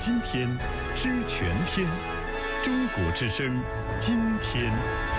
今天，知全天。中国之声，今天。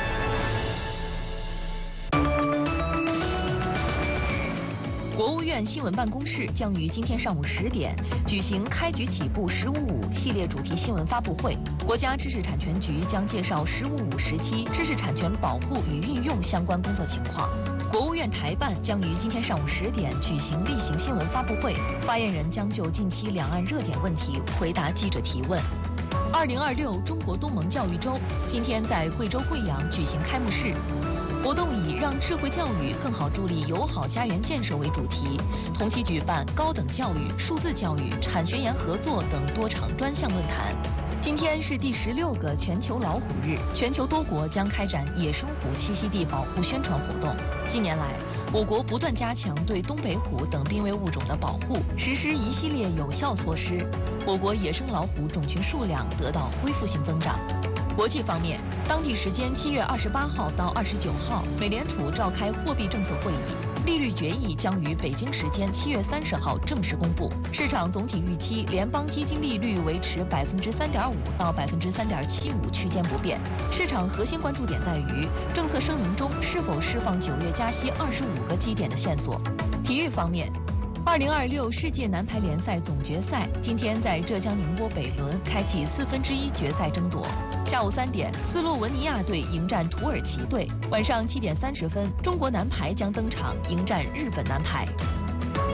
国务院新闻办公室将于今天上午10点举行开局起步“15.5”系列主题新闻发布会。国家知识产权局将介绍“15.5”时期知识产权保护与运用相关工作情况。国务院台办将于今天上午10点举行例行新闻发布会，发言人将就近期两岸热点问题回答记者提问。2026中国东盟教育周今天在贵州贵阳举行开幕式。活动以让智慧教育更好助力友好家园建设为主题，同期举办高等教育、数字教育、产学研合作等多场专项论坛。今天是第16个全球老虎日，全球多国将开展野生虎栖息地保护宣传活动。近年来，我国不断加强对东北虎等濒危物种的保护，实施一系列有效措施，我国野生老虎种群数量得到恢复性增长。国际方面，当地时间7月28号到29号，美联储召开货币政策会议，利率决议将于北京时间7月30号正式公布。市场总体预期联邦基金利率维持3.5%到3.75%区间不变。市场核心关注点在于政策声明中是否释放9月加息25个基点的线索。体育方面，2026世界男排联赛总决赛今天在浙江宁波北仑开启1/4决赛争夺。下午3点，斯洛文尼亚队迎战土耳其队。晚上7点30分，中国男排将登场迎战日本男排。